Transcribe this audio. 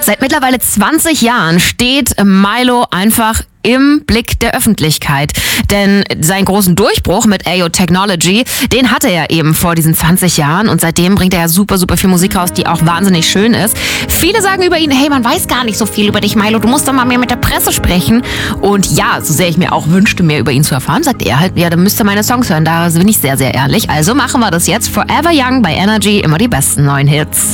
Seit mittlerweile 20 Jahren steht Milo einfach im Blick der Öffentlichkeit. Denn seinen großen Durchbruch mit Ayo Technology, den hatte er eben vor diesen 20 Jahren und seitdem bringt er ja super viel Musik raus, die auch wahnsinnig schön ist. Viele sagen über ihn, hey, man weiß gar nicht so viel über dich, Milo, du musst doch mal mehr mit der Presse sprechen. Und ja, so sehr ich mir auch wünschte, mehr über ihn zu erfahren, sagt er halt, ja, dann müsst ihr meine Songs hören, da bin ich sehr ehrlich. Also machen wir das jetzt. Forever Young bei Energy, immer die besten neuen Hits.